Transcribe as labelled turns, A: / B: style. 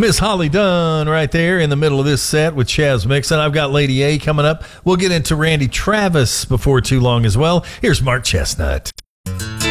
A: Miss Holly Dunn right there in the middle of this set with Chaz Mixon. I've got Lady A coming up. We'll get into Randy Travis before too long as well. Here's Mark Chestnut.